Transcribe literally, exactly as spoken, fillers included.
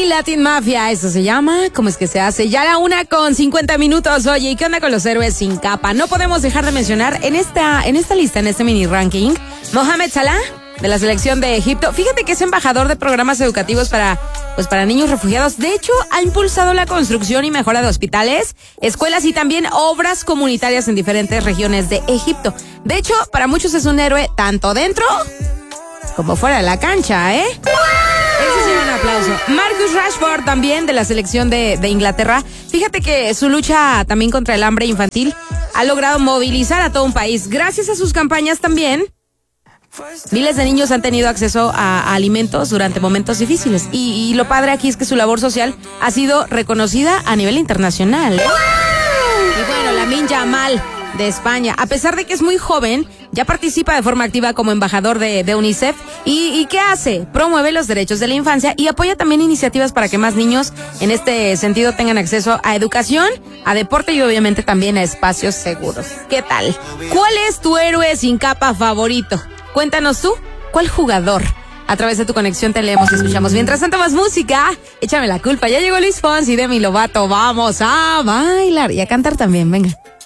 Latin Mafia, eso se llama. ¿Cómo es que se hace? Ya la una con cincuenta minutos. Oye, ¿y qué onda con los héroes sin capa? No podemos dejar de mencionar en esta, en esta lista, en este mini ranking, Mohamed Salah, de la selección de Egipto. Fíjate que es embajador de programas educativos para, pues para niños refugiados. De hecho, ha impulsado la construcción y mejora de hospitales, escuelas y también obras comunitarias en diferentes regiones de Egipto. De hecho, para muchos es un héroe tanto dentro como fuera de la cancha, ¿eh? Ese sí, un aplauso. Marcus Rashford, también de la selección de, de Inglaterra. Fíjate que su lucha también contra el hambre infantil ha logrado movilizar a todo un país. Gracias a sus campañas también, miles de niños han tenido acceso a, a alimentos durante momentos difíciles. Y, y lo padre aquí es que su labor social ha sido reconocida a nivel internacional. Y bueno, Lamine Yamal, de España, a pesar de que es muy joven, ya participa de forma activa como embajador de, de UNICEF. ¿Y, ¿Y qué hace? Promueve los derechos de la infancia y apoya también iniciativas para que más niños en este sentido tengan acceso a educación, a deporte y obviamente también a espacios seguros. ¿Qué tal? ¿Cuál es tu héroe sin capa favorito? Cuéntanos tú, ¿cuál jugador? A través de tu conexión te leemos y escuchamos. Mientras tanto, más música. Échame la culpa. Ya llegó Luis Fonsi y Demi Lovato. Vamos a bailar y a cantar también. Venga.